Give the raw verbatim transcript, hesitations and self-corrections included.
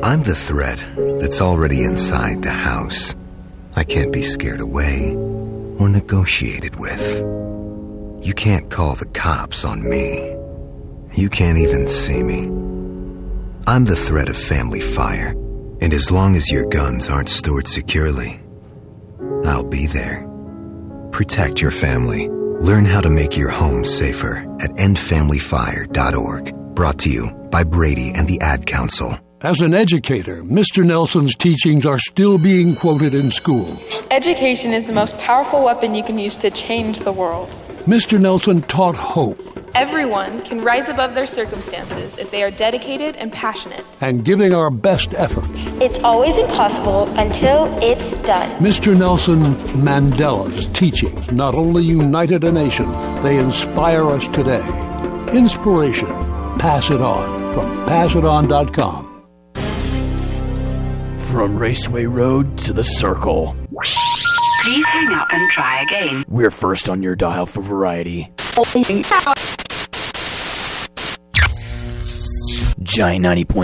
I'm the threat that's already inside the house. I can't be scared away or negotiated with. You can't call the cops on me. You can't even see me. I'm the threat of family fire, and as long as your guns aren't stored securely, I'll be there. Protect your family. Learn how to make your home safer at end family fire dot org. Brought to you by Brady and the Ad Council. As an educator, Mister Nelson's teachings are still being quoted in schools. Education is the most powerful weapon you can use to change the world. Mister Nelson taught hope. Everyone can rise above their circumstances if they are dedicated and passionate. And giving our best efforts. It's always impossible until it's done. Mister Nelson Mandela's teachings not only united a nation, they inspire us today. Inspiration. Pass it on from pass it on dot com. From Raceway Road to the Circle. Please hang up and try again. We're first on your dial for variety. Giant ninety point